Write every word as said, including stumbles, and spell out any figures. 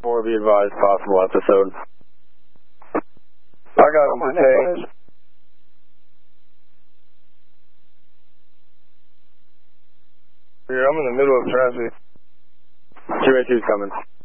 four, be advised, possible episode. I got him detained. Here, I'm in the middle of traffic. two eighty-two's coming.